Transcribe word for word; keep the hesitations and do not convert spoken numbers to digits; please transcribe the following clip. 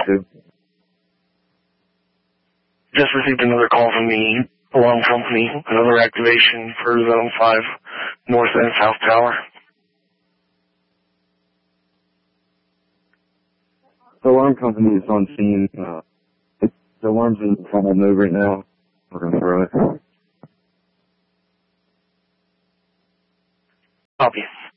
two. Just received another call from the alarm company. Another activation for Zone five, North and South Tower. The alarm company is on scene. Uh, the alarm's in final mode right now. We're going to throw it. Copy.